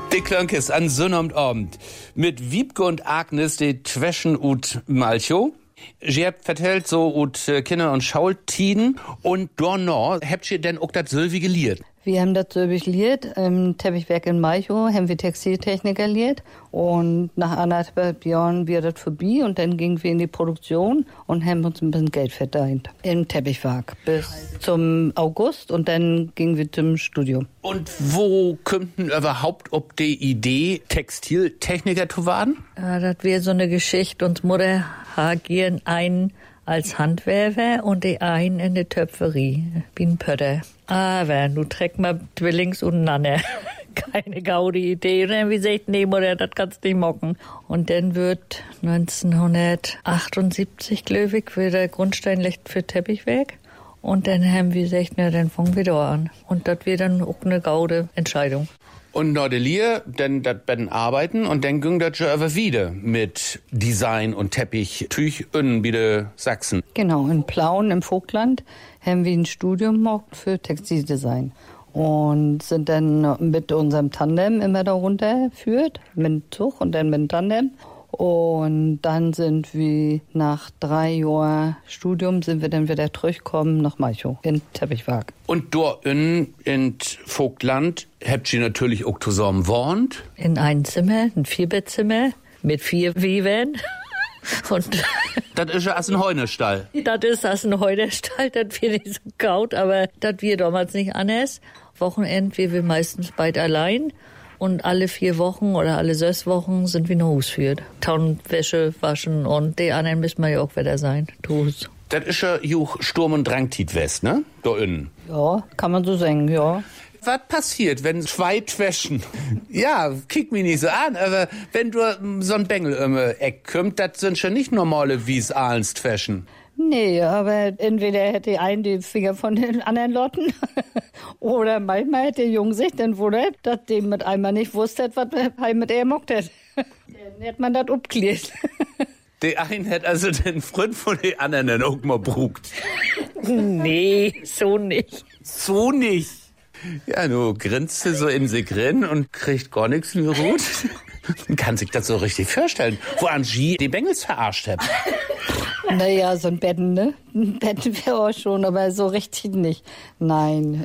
Die Klönkes an Sonnabend mit Wiebke und Agnes, die Tweschen ut Malcho. Sie habt vertellt so ut Kinder und Schaultiden und Dornor habt ihr denn auch das Sylvi geliert? Wir haben das Sylvi geliert, im Teppichwerk in Malchow haben wir Textiltechniker geliert und nach 1,5 Jahren wir das vorbei und dann gingen wir in die Produktion und haben uns ein bisschen Geld verdient im Teppichwerk bis zum August und dann gingen wir zum Studium. Und wo kommt denn überhaupt ob die Idee, Textiltechniker zu werden? Ja, das wäre so eine Geschichte. Uns Mutter hagieren einen als Handwerker und die einen in der Töpferie, wie ein Pötter. Aber nu trägt man Zwillings und Nanne. Keine gaudi Idee. Und dann wie gesagt, nee, Mutter, das kannst du nicht mocken. Und dann wird 1978, glaube ich, wieder Grundstein legt für Teppichwerk. Und dann haben wir gesagt, na, dann fangen wir da an. Und das wird dann auch eine gaude Entscheidung. Und Nordelier, dann das Betten arbeiten und dann ging das schon aber wieder mit Design und Teppich, Tüch in wieder Sachsen. Genau, in Plauen im Vogtland haben wir ein Studium gemacht für Textildesign und sind dann mit unserem Tandem immer da runtergeführt, mit dem Zug und dann mit dem Tandem. Und dann sind wir nach 3 Jahren Studium sind wir dann wieder zurückgekommen nach Malchow in Teppichwerk. Und dort in Vogtland habt ihr natürlich auch zusammen gewohnt? In einem Zimmer, ein 4-Bettzimmer mit 4 Webern. Und das ist ja als ein Heunestall. Das ist als ein Heunestall, das wird nicht so gaut, aber das wir damals nicht anders. Wochenend wir meistens beide allein. Und alle 4 Wochen oder alle 6 Wochen sind wir nach Hus führt. Wäsche waschen und die anderen müssen wir ja auch wieder sein. Hus. Das ist ja Juch Sturm- und Drangtit West, ne? Da innen. Ja, kann man so sagen, ja. Was passiert, wenn 2 Twäschen? Ja, kick mich nicht so an, aber wenn du so ein Bengel im Eck kommt, das sind schon nicht normale Wies Ahlens Twäschen. Nee, aber entweder hätte ein die Finger von den anderen Lotten oder manchmal hätte der Junge sich dann wundert, dass dem mit einmal nicht wusste, was er mit ihr mockt hat. Dann hätte man das abgeklärt. Der eine hätte also den Freund von den anderen dann auch mal brugt. Nee, so nicht. So nicht? Ja, du grinst so in sich drin und kriegt gar nichts mehr gut. Man kann sich das so richtig vorstellen, wo Angie die Bengels verarscht hat. Naja, so ein Betten, ne? Ein Betten wäre auch schon, aber so richtig nicht. Nein.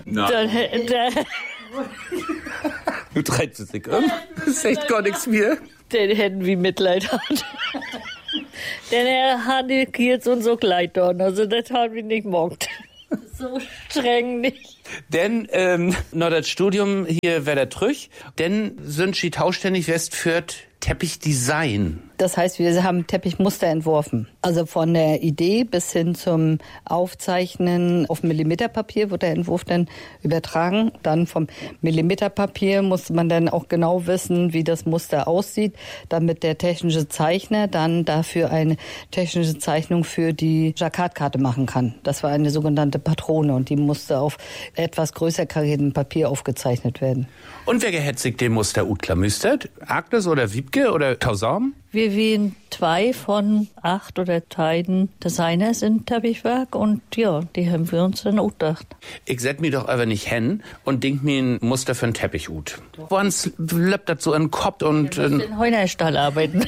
Du treibst dich um. Das ist echt gar nichts mehr. Den hätten wir Mitleid hat. Denn er hat jetzt uns so Kleid dort, also das haben wir nicht mockt. So streng nicht. Denn noch das Studium hier wäre der Trüch, denn sind sie tauständig Westfürth Teppichdesign. Das heißt, wir haben Teppichmuster entworfen. Also von der Idee bis hin zum Aufzeichnen auf Millimeterpapier wird der Entwurf dann übertragen. Dann vom Millimeterpapier musste man dann auch genau wissen, wie das Muster aussieht, damit der technische Zeichner dann dafür eine technische Zeichnung für die Jacquardkarte machen kann. Das war eine sogenannte Patrone und die musste auf etwas größer kariertem Papier aufgezeichnet werden. Und wer gehetzigt dem Muster utklamüstert? Agnes oder Wiebke oder Tausam? Wir wären 2 von 8 oder 10 Designers in Teppichwerk und ja, die haben wir uns dann auch gedacht. Ich set mich doch aber nicht hin und denk mir ein Muster für ein Teppich ut. Woans löppt das so in den Kopf und... Wir müssen in Heunerstall arbeiten.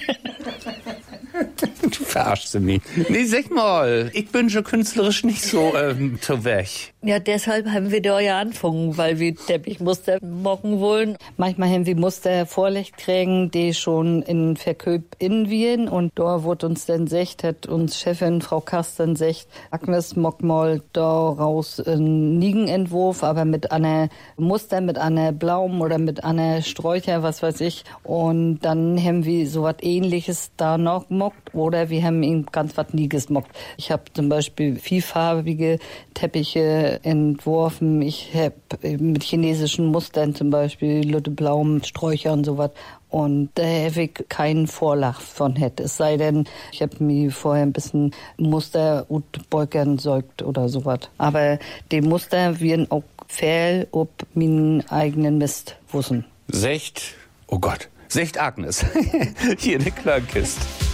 Du verarschst mich. Nee, sag mal, ich bin schon künstlerisch nicht so zu weg. Ja, deshalb haben wir da ja angefangen, weil wir Teppichmuster mocken wollen. Manchmal haben wir Muster vorlegt kriegen, die schon in Verköp in Wien und da wurde uns dann secht, hat uns Chefin Frau Kasten secht, Agnes mock mal da raus einen Niegenentwurf, aber mit einer Muster, mit einer Blaum oder mit einer Sträucher, was weiß ich. Und dann haben wir so was Ähnliches da noch mockt oder wir haben ihm ganz was Nieges mockt. Ich habe zum Beispiel vielfarbige Teppiche entworfen. Ich habe mit chinesischen Mustern zum Beispiel Lütteblaum, Sträucher und sowas. Und da habe ich keinen Vorlach von hätte. Es sei denn, ich habe mir vorher ein bisschen Muster und Beugern säugt oder sowas. Aber die Muster werden auch fehl ob meinen eigenen Mist wissen. Secht, oh Gott, Secht Agnes. Hier eine Klangkiste.